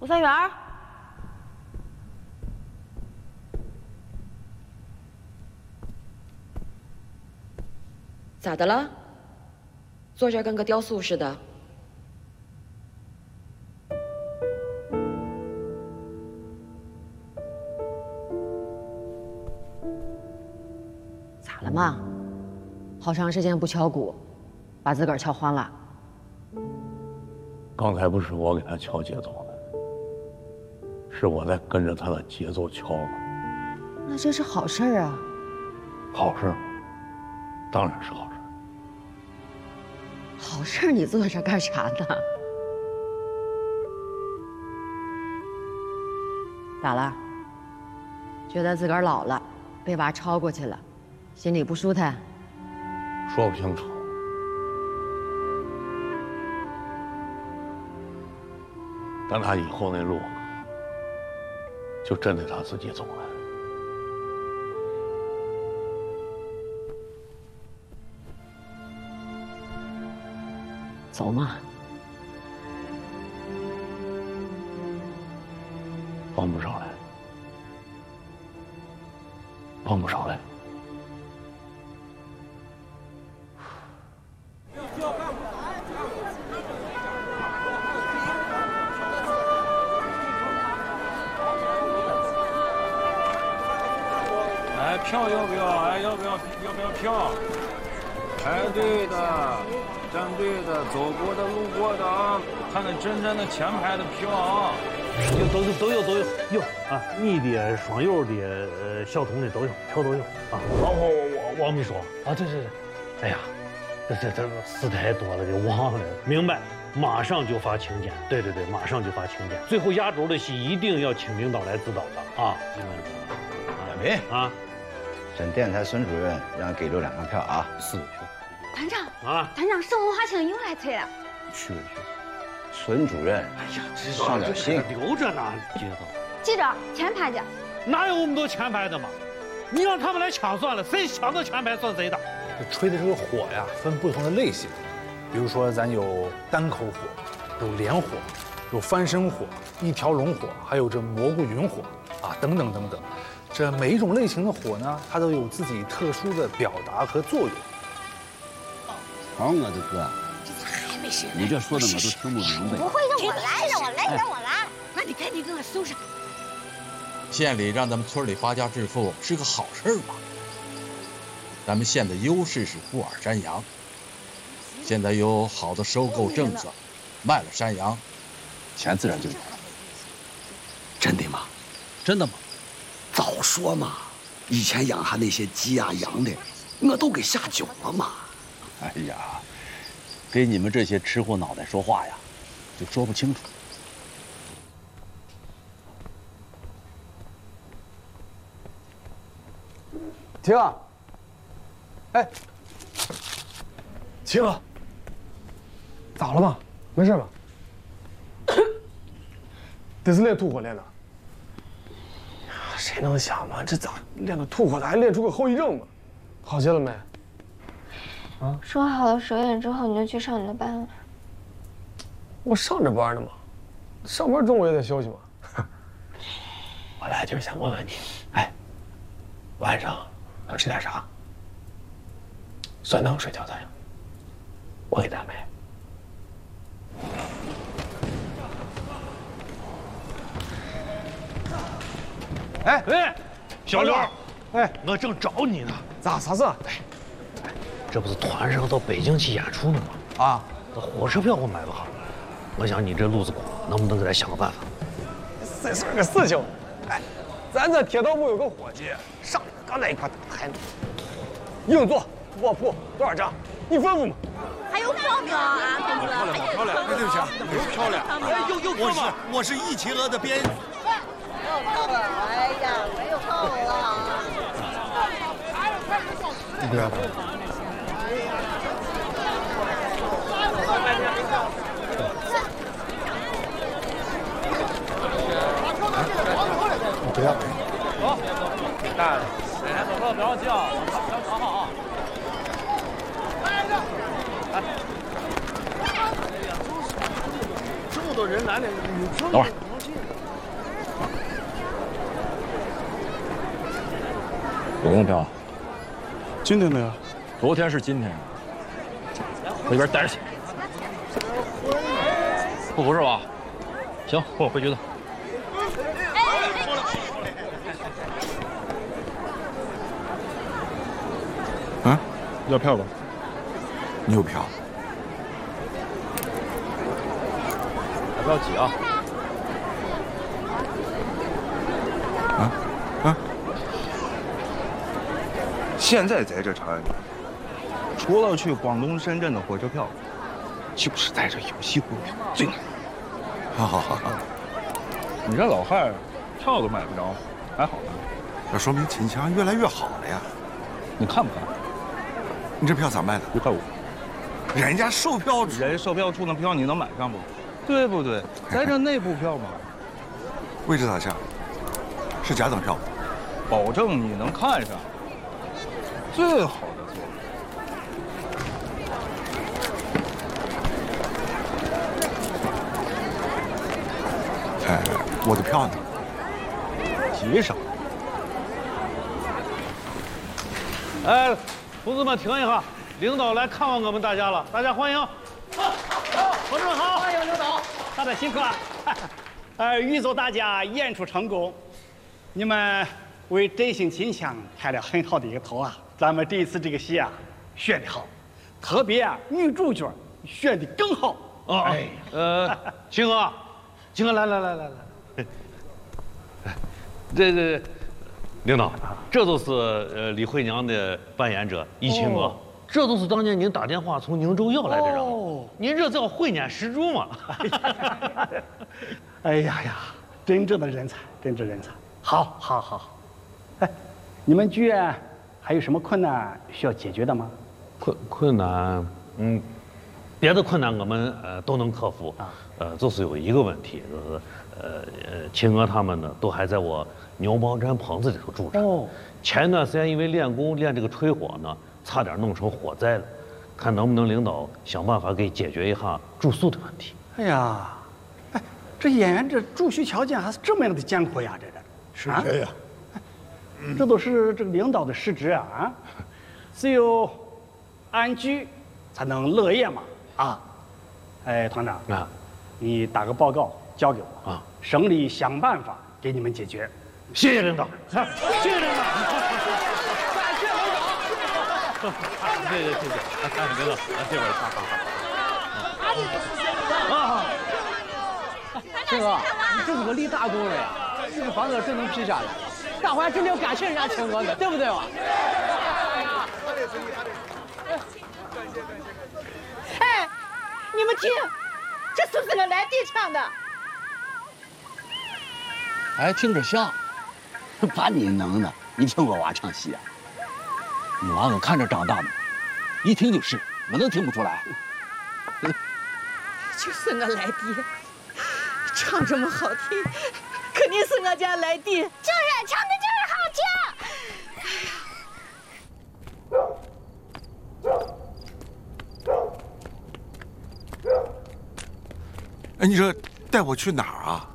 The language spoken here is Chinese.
吴三元， 咋的了？坐这跟个雕塑似的。咋了嘛？好长时间不敲鼓，把自个儿敲欢了。 刚才不是我给他敲节奏的，是我在跟着他的节奏敲嘛。 那这是好事儿啊。 好事，当然是好事。 好事儿，你坐这干啥呢？咋了？觉得自个儿老了，被娃超过去了，心里不舒坦？ 说不清楚。但他以后那路，就真得他自己走了。 走嘛。 帮不上来，帮不上来。 哎，票要不要？哎，要不要票？排队的、站队的、走过的、路过的啊，看那真正的前排的票啊。 都有有啊，逆的、双右的、小童的都有，票都有啊。王秘书啊，对，哎呀，这事太多了，给忘了。明白，马上就发请柬。对，马上就发请柬。最后压轴的戏一定要请领导来指导的啊。 小明啊，省电台孙主任让给了2张票啊。 是。 团长啊， 团长，生活花钱又来催了。 去。 孙主任， 哎呀， 上点心， 留着呢。 记着前排的。 哪有我们都前排的嘛？你让他们来抢算了，谁抢到前排算谁的。 这吹的这个火呀，分不同的类型，比如说咱有单口火，有连火，有翻身火，一条龙火，还有这蘑菇云火啊，等等。这每一种类型的火呢，它都有自己特殊的表达和作用。 好，我的哥。你这说的我都听不明白。 不会，让我来。 那你赶紧给我收拾。 县里让咱们村里发家致富是个好事吧？咱们县的优势是布尔山羊，现在有好的收购政策，卖了山羊，钱自然就有了。 真的吗？ 真的吗？ 早说嘛！以前养下那些鸡呀、羊的，我都给下酒了嘛。 哎呀。给你们这些吃货脑袋说话呀，就说不清楚。 晴啊，哎，晴啊，咋了吧？没事吧？这是练吐火练的。谁能想嘛？这咋练个吐火的还练出个后遗症嘛？好些了没？啊， 说好了10点之后你就去上你的班了。 我上着班呢嘛，上班中午也得休息嘛。我来就是想问问你，哎，晚上要吃点啥？酸汤水饺咋样？我给他买。 哎，小刘，哎，我正找你呢。 啥事？ 这不是团上到北京去演出呢吗？啊，这火车票我买不好，我想你这路子广，能不能给咱想个办法？ 这是个事情，哎，咱这铁道部有个伙计，上次刚在一块打牌呢。硬座卧铺多少张？你吩咐嘛。 还有票没有啊，同志？ 好漂亮！对不起啊，没有漂亮。 哎， 我是一企鹅的编。 没有票了，哎呀，没有票了。 你不要打。不要。 走，大人，哎，走了，不要叫，要藏好啊。来，这么多人来了，有票等会儿， 有用票？ 今天的呀。 昨天是今天。回一边待着去。不服是吧？行，跟我回局子。 啊，要票吧？ 你有票？ 不要急啊！ 现在在这长安，除了去广东、深圳的火车票，就是在这有戏户票最难。 好， 你这老汉，票都买不着，还好呢。 这说明秦腔越来越好了呀。 你看不看？ 你这票咋卖的 ？1.5块。 人家售票处， 人售票处的票你能买上不？对不对？在这内部票嘛。 位置咋样？是甲等票， 保证你能看上。最好的座。 我的票呢？ 急什么？ 哎，同志们停一下，领导来看望我们大家了，大家欢迎。 同志们好，欢迎领导，大家辛苦了。预祝大家演出成功。你们为振兴秦腔开了很好的一个头啊！咱们这一次这个戏啊，选得好，特别啊女主角选得更好。 秦哥，来。这，领导，这都是李慧娘的扮演者怡晴哥，这都是当年您打电话从宁州要来的人。您这叫慧眼识珠嘛？ 哎呀，真正的人才，好。哎，你们剧院还有什么困难需要解决的吗？ 困难，别的困难我们都能克服就是有一个问题，就是秦娥他们呢都还在我牛毛毡棚子里头住着。前一段时间因为练功练这个吹火呢，差点弄成火灾了，看能不能领导想办法给解决一下住宿的问题。 哎呀，这演员这住宿条件还是这么样的艰苦呀， 是这样。 这都是这个领导的失职啊！只有安居才能乐业嘛哎，团长你打个报告交给我省里想办法给你们解决。 谢谢领导， 谢谢领导， 感谢领导。谢谢，领导，这边这个你这是个立大功了呀！这个房子真能批下来，大伙还真得要感谢人家秦娥呢，对不对吧？ 哎，你们听，这是不是我来地唱的？ 哎，听着像。 把你能的，你听我娃唱戏啊？ 你娃我看着长大的，一听就是，我能听不出来。 就是我来弟，唱这么好听，肯定是我家来弟。就是唱的就是好听。哎，你这带我去哪儿啊？